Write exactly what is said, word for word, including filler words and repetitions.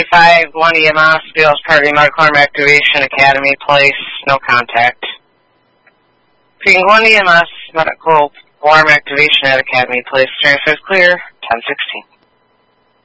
twenty-five, one E M S, Beals Party, Medical Arm Activation, Academy Place, no contact. Ping one E M S, Medical Arm Activation at Academy Place, transfer is clear, ten sixteen.